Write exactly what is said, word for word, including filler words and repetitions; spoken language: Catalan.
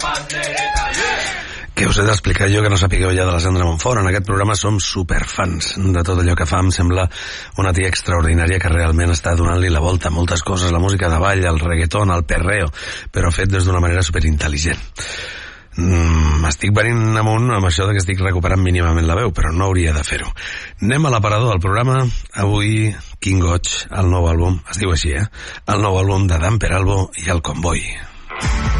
Què us he d'explicar jo que no sapigueu ja de la Sandra Montfort? En aquest programa som superfans de tot allò que fa. Em sembla una tia extraordinària que realment està donant-li la volta a moltes coses, la música de ball, el reggaeton, el perreo, però fet des d'una manera superintel·ligent. M'estic mm, venint amunt amb això de que estic recuperant mínimament la veu, però no hauria de fer-ho. Anem a l'aparador del programa. Avui, King Goig, el nou àlbum, es diu així, eh? El nou àlbum de Dan Peralbo i el Convoy.